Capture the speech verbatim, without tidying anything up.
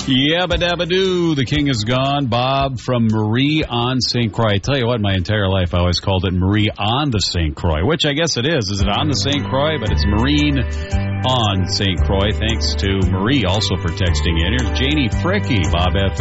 Yabba dabba doo, the king is gone. Bob from Marie on Saint Croix. I tell you what, my entire life I always called it Marie on the Saint Croix, which I guess it is. Is it on the Saint Croix? But it's Marine on Saint Croix. Thanks to Marie also for texting in. Here's Janie Fricky, Bob F M.